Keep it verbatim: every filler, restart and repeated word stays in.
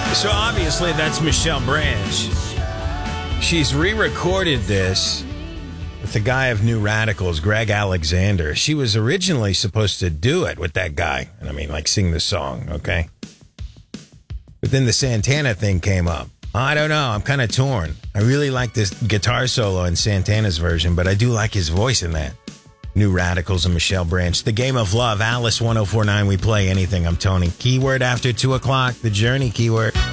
So obviously that's Michelle Branch. She's re-recorded this with the guy of New Radicals, Greg Alexander. She was originally supposed to do it with that guy. And I mean, like, sing the song, okay? But then the Santana thing came up. I don't know. I'm kind of torn. I really like this guitar solo in Santana's version, but I do like his voice in that. New Radicals and Michelle Branch. The Game of Love. Alice one oh four nine. We play anything. I'm Tony. Keyword after two o'clock. The Journey keyword.